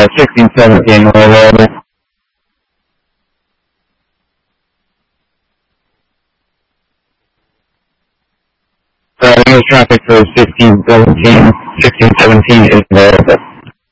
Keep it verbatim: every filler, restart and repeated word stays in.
uh, sixteen seventeen were available. Uh, news traffic for sixteen seventeen, sixteen seventeen is available.